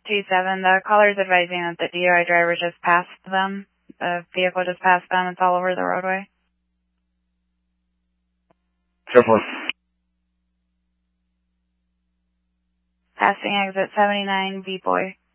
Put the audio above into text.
27, the caller's advising that the DUI driver just passed them. The vehicle just passed them. It's all over the roadway. 10-4. Passing exit 79, B-Boy.